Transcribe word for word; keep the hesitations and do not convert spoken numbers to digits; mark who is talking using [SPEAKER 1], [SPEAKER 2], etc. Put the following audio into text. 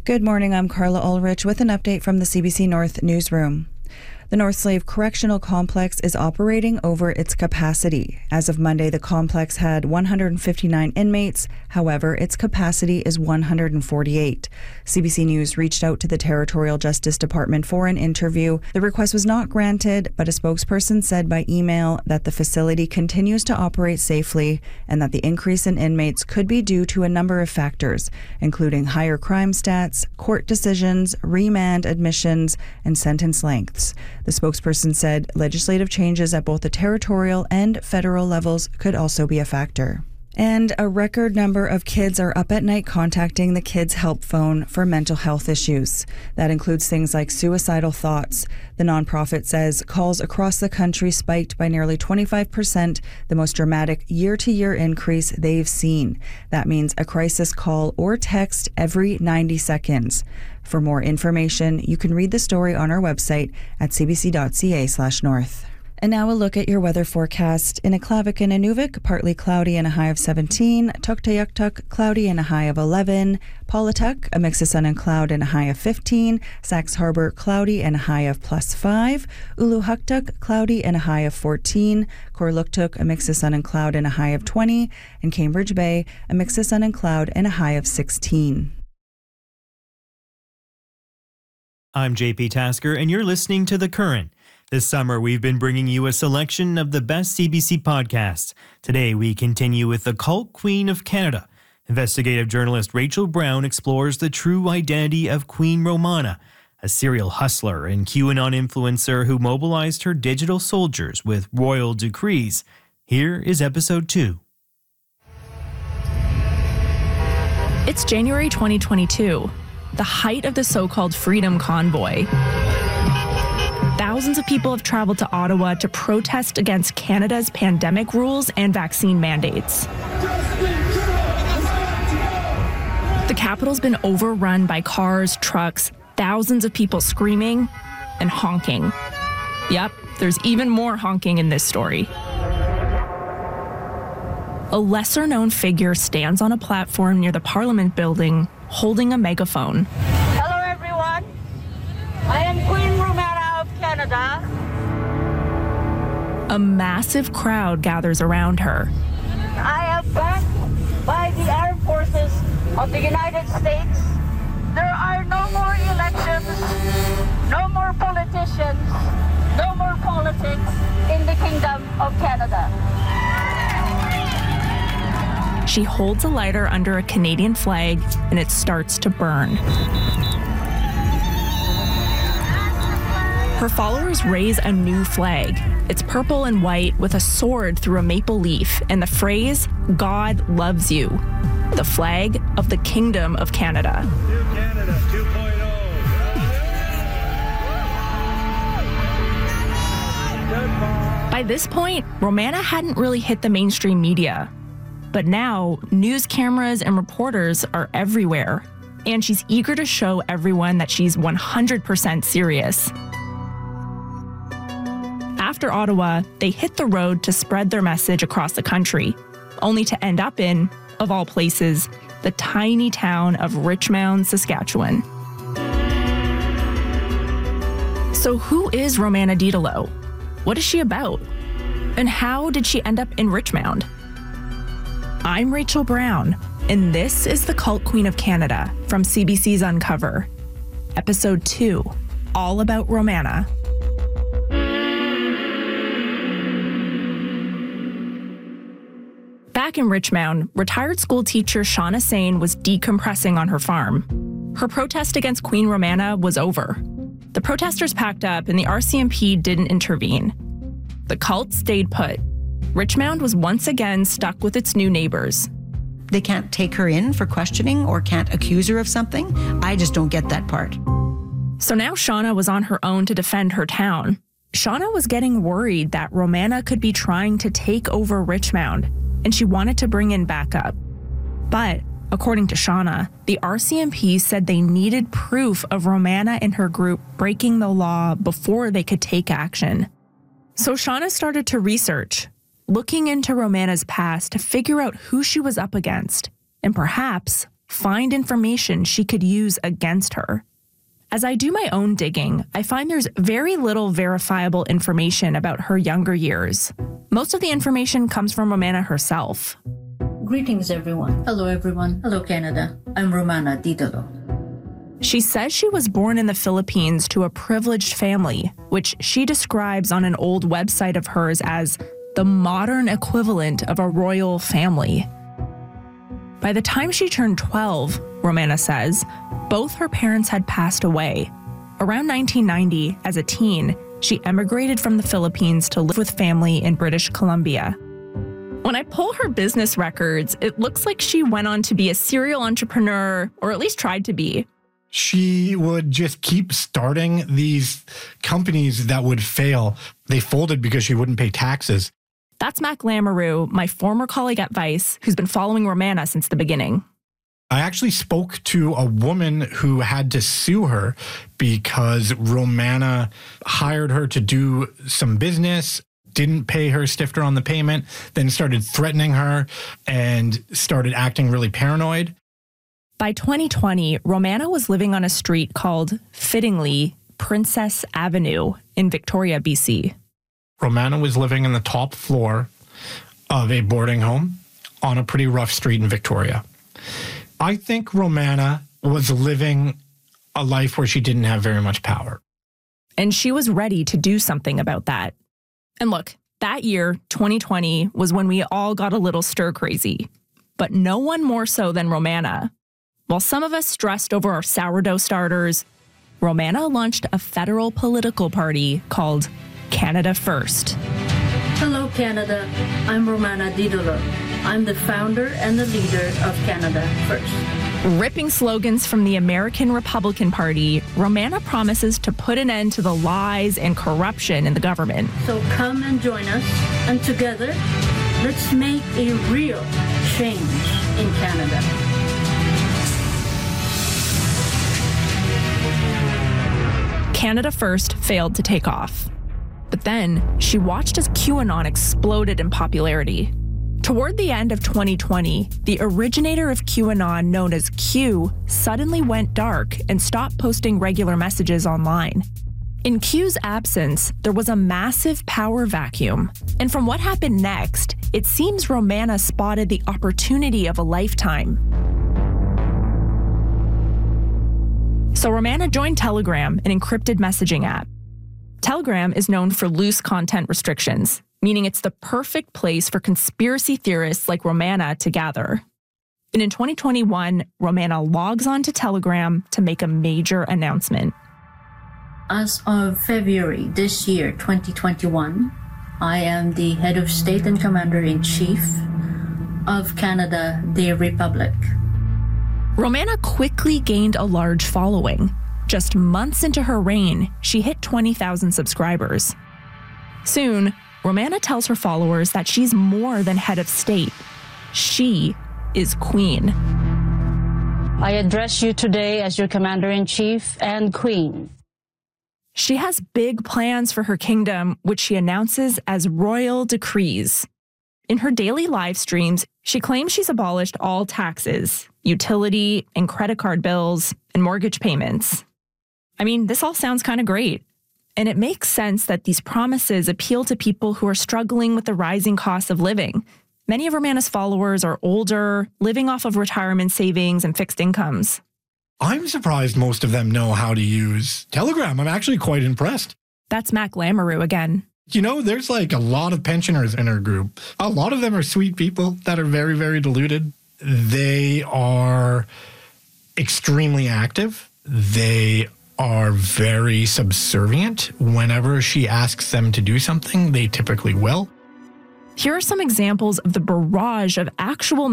[SPEAKER 1] Good morning, I'm Carla Ulrich with an update from the C B C North newsroom. The North Slave Correctional Complex is operating over its capacity. As of Monday, the complex had one hundred fifty-nine inmates. However, its capacity is one hundred forty-eight. C B C News reached out to the Territorial Justice Department for an interview. The request was not granted, but a spokesperson said by email that the facility continues to operate safely and that the increase in inmates could be due to a number of factors, including higher crime stats, court decisions, remand admissions, and sentence lengths. The spokesperson said legislative changes at both the territorial and federal levels could also be a factor. And a record number of kids are up at night contacting the Kids Help Phone for mental health issues. That includes things like suicidal thoughts. The nonprofit says calls across the country spiked by nearly twenty-five percent, the most dramatic year-to-year increase they've seen. That means a crisis call or text every ninety seconds. For more information, you can read the story on our website at cbc.ca slash north. And now a look at your weather forecast. In Aklavik and Inuvik, partly cloudy and a high of seventeen. Tuktoyaktuk, cloudy and a high of eleven. Paulatuk, a mix of sun and cloud and a high of fifteen. Sax Harbor, cloudy and a high of plus five. Uluhuktuk, cloudy and a high of fourteen. Korluktuk, a mix of sun and cloud and a high of twenty. And Cambridge Bay, a mix of sun and cloud and a high of sixteen.
[SPEAKER 2] I'm J P Tasker, and you're listening to The Current. This summer, we've been bringing you a selection of the best C B C podcasts. Today, we continue with the Cult Queen of Canada. Investigative journalist Rachel Brown explores the true identity of Queen Romana, a serial hustler and QAnon influencer who mobilized her digital soldiers with royal decrees. Here is episode two.
[SPEAKER 3] It's January twenty twenty-two, the height of the so-called Freedom Convoy. Thousands of people have traveled to Ottawa to protest against Canada's pandemic rules and vaccine mandates. The capital's been overrun by cars, trucks, thousands of people screaming and honking. Yep, there's even more honking in this story. A lesser-known figure stands on a platform near the Parliament building holding a megaphone.
[SPEAKER 4] Hello, everyone. I am Queen Romana of Canada.
[SPEAKER 3] A massive crowd gathers around her.
[SPEAKER 4] I am backed by the Armed Forces of the United States. There are no more elections, no more politicians, no more politics in the Kingdom of Canada.
[SPEAKER 3] She holds a lighter under a Canadian flag, and it starts to burn. Her followers raise a new flag. It's purple and white with a sword through a maple leaf and the phrase, "God loves you," the flag of the Kingdom of Canada.
[SPEAKER 5] New Canada two point oh.
[SPEAKER 3] By this point, Romana hadn't really hit the mainstream media. But now, news cameras and reporters are everywhere, and she's eager to show everyone that she's one hundred percent serious. After Ottawa, they hit the road to spread their message across the country, only to end up in, of all places, the tiny town of Richmond, Saskatchewan. So who is Romana Didelot? What is she about? And how did she end up in Richmond? I'm Rachel Brown, and this is the Cult Queen of Canada from C B C's Uncover. Episode two, all about Romana. Back in Richmond, retired school teacher Shauna Sain was decompressing on her farm. Her protest against Queen Romana was over. The protesters packed up and the R C M P didn't intervene. The cult stayed put. Richmond was once again stuck with its new neighbors.
[SPEAKER 6] They can't take her in for questioning or can't accuse her of something. I just don't get that part.
[SPEAKER 3] So now Shauna was on her own to defend her town. Shauna was getting worried that Romana could be trying to take over Richmond, and she wanted to bring in backup. But, according to Shauna, the R C M P said they needed proof of Romana and her group breaking the law before they could take action. So Shauna started to research, looking into Romana's past to figure out who she was up against, and perhaps find information she could use against her. As I do my own digging, I find there's very little verifiable information about her younger years. Most of the information comes from Romana herself.
[SPEAKER 7] Greetings, everyone. Hello, everyone. Hello, Canada. I'm Romana Didolo.
[SPEAKER 3] She says she was born in the Philippines to a privileged family, which she describes on an old website of hers as the modern equivalent of a royal family. By the time she turned twelve, Romana says, both her parents had passed away. Around nineteen ninety, as a teen, she emigrated from the Philippines to live with family in British Columbia. When I pull her business records, it looks like she went on to be a serial entrepreneur, or at least tried to be.
[SPEAKER 8] She would just keep starting these companies that would fail. They folded because she wouldn't pay taxes.
[SPEAKER 3] That's Mac Lamoureux, my former colleague at Vice, who's been following Romana since the beginning.
[SPEAKER 8] I actually spoke to a woman who had to sue her because Romana hired her to do some business, didn't pay her, stiffed her on the payment, then started threatening her and started acting really paranoid.
[SPEAKER 3] By twenty twenty, Romana was living on a street called, fittingly, Princess Avenue in Victoria, B C.
[SPEAKER 8] Romana was living in the top floor of a boarding home on a pretty rough street in Victoria. I think Romana was living a life where she didn't have very much power.
[SPEAKER 3] And she was ready to do something about that. And look, that year, twenty twenty, was when we all got a little stir-crazy. But no one more so than Romana. While some of us stressed over our sourdough starters, Romana launched a federal political party called Canada First.
[SPEAKER 7] Hello, Canada. I'm Romana Didolo. I'm the founder and the leader of Canada First.
[SPEAKER 3] Ripping slogans from the American Republican Party, Romana promises to put an end to the lies and corruption in the government.
[SPEAKER 7] So come and join us, and together, let's make a real change in Canada.
[SPEAKER 3] Canada First failed to take off. But then, she watched as QAnon exploded in popularity. Toward the end of twenty twenty, the originator of QAnon, known as Q, suddenly went dark and stopped posting regular messages online. In Q's absence, there was a massive power vacuum. And from what happened next, it seems Romana spotted the opportunity of a lifetime. So Romana joined Telegram, an encrypted messaging app. Telegram is known for loose content restrictions, meaning it's the perfect place for conspiracy theorists like Romana to gather. And in twenty twenty-one, Romana logs on to Telegram to make a major announcement.
[SPEAKER 7] As of February this year, twenty twenty-one, I am the head of state and commander-in-chief of Canada, the Republic.
[SPEAKER 3] Romana quickly gained a large following. Just months into her reign, she hit twenty thousand subscribers. Soon, Romana tells her followers that she's more than head of state. She is queen.
[SPEAKER 9] I address you today as your commander-in-chief and queen.
[SPEAKER 3] She has big plans for her kingdom, which she announces as royal decrees. In her daily live streams, she claims she's abolished all taxes, utility and credit card bills, and mortgage payments. I mean, this all sounds kind of great. And it makes sense that these promises appeal to people who are struggling with the rising cost of living. Many of Romana's followers are older, living off of retirement savings and fixed incomes.
[SPEAKER 8] I'm surprised most of them know how to use Telegram. I'm actually quite impressed.
[SPEAKER 3] That's Mac Lamoureux again.
[SPEAKER 8] You know, there's like a lot of pensioners in our group. A lot of them are sweet people that are very, very deluded. They are extremely active. They are very subservient. Whenever she asks them to do something, they typically will.
[SPEAKER 3] Here are some examples of the barrage of actual